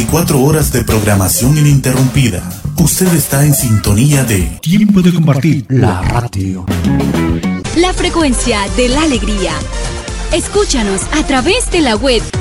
24 horas de programación ininterrumpida. Usted está en sintonía de Tiempo de Compartir, la radio. La frecuencia de la alegría. Escúchanos a través de la web